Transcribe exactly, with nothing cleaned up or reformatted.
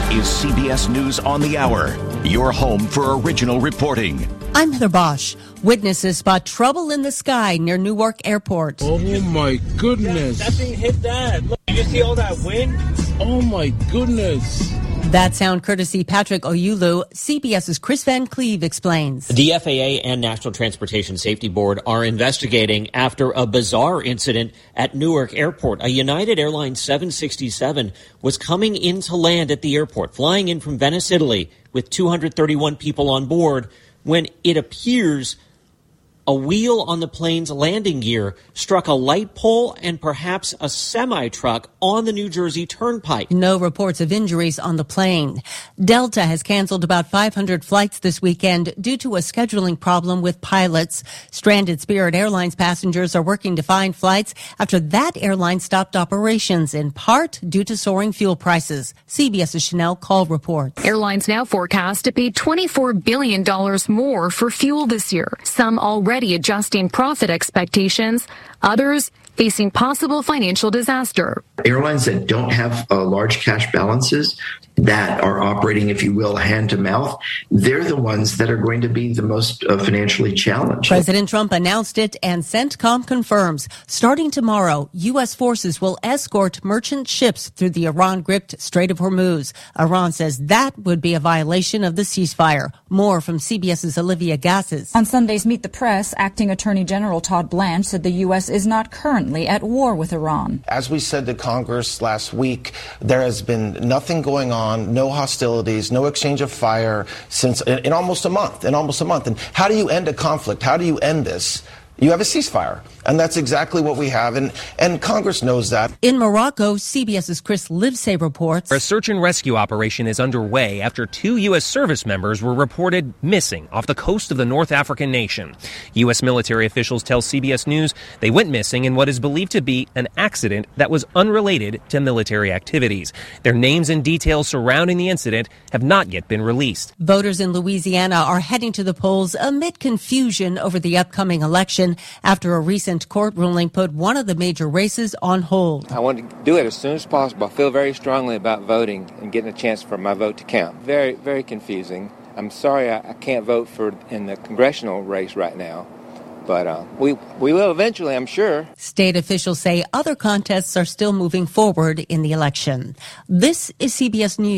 is C B S News on the Hour, your home for original reporting. I'm Heather Bosch. Witnesses spot trouble in the sky near Newark Airport. Oh, my goodness. That, that thing hit that. Look, did you see all that wind? Oh, my goodness. That sound courtesy Patrick Oyulu. CBS's Chris Van Cleve explains. The F A A and National Transportation Safety Board are investigating after a bizarre incident at Newark Airport. A United Airlines seven sixty-seven was coming in to land at the airport, flying in from Venice, Italy, with two hundred thirty-one people on board, when it appears a wheel on the plane's landing gear struck a light pole and perhaps a semi-truck on the New Jersey Turnpike. No reports of injuries on the plane. Delta has canceled about five hundred flights this weekend due to a scheduling problem with pilots. Stranded Spirit Airlines passengers are working to find flights after that airline stopped operations, in part due to soaring fuel prices. CBS's Chanel Call reports. Airlines now forecast to pay twenty-four billion dollars more for fuel this year. Some already adjusting profit expectations, others facing possible financial disaster. Airlines that don't have uh, large cash balances, that are operating, if you will, hand to mouth, they're the ones that are going to be the most uh, financially challenged. President Trump announced it, and CENTCOM confirms. Starting tomorrow, U S forces will escort merchant ships through the Iran-gripped Strait of Hormuz. Iran says that would be a violation of the ceasefire. More from CBS's Olivia Gasses. On Sunday's Meet the Press, Acting Attorney General Todd Blanche said the U S is not currently at war with Iran. As we said to Congress last week, there has been nothing going on. No hostilities, no exchange of fire since in, in almost a month, in almost a month. And how do you end a conflict? How do you end this? You have a ceasefire. And that's exactly what we have. And, and Congress knows that. In Morocco, CBS's Chris Livesay reports. A search and rescue operation is underway after two U S service members were reported missing off the coast of the North African nation. U S military officials tell C B S News they went missing in what is believed to be an accident that was unrelated to military activities. Their names and details surrounding the incident have not yet been released. Voters in Louisiana are heading to the polls amid confusion over the upcoming election after a recent court ruling put one of the major races on hold. I want to do it as soon as possible. I feel very strongly about voting and getting a chance for my vote to count. Very, very confusing. I'm sorry I, I can't vote for in the congressional race right now, but uh, we we will eventually, I'm sure. State officials say other contests are still moving forward in the election. This is C B S News.